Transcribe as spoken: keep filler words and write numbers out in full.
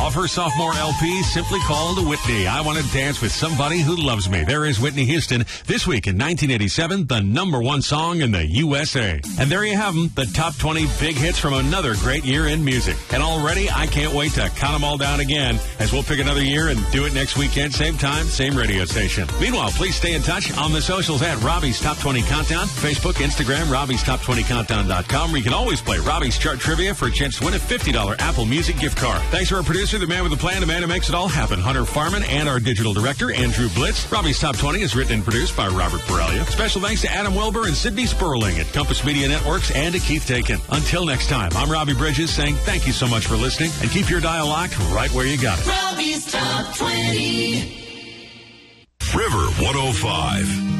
Off her sophomore L P, simply called Whitney. I Want to Dance with Somebody Who Loves Me. There is Whitney Houston. This week in nineteen eighty-seven, the number one song in the U S A. And there you have them, the top twenty big hits from another great year in music. And already, I can't wait to count them all down again as we'll pick another year and do it next weekend, same time, same radio station. Meanwhile, please stay in touch on the socials at Robbie's Top twenty Countdown, Facebook, Instagram, Robbie's Top twenty Countdown dot com, where you can always play Robbie's Chart Trivia for a chance to win a fifty dollars Apple Music gift card. Thanks to our producer, the man with the plan, the man who makes it all happen, Hunter Farman, and our digital director, Andrew Blitz. Robbie's Top twenty is written and produced by Robert Borrelia. Special thanks to Adam Wilbur and Sydney Sperling at Compass Media Networks and to Keith Dakin. Until next time, I'm Robbie Bridges saying thank you so much for listening and keep your dial locked right where you got it. Robbie's Top twenty. River one oh five.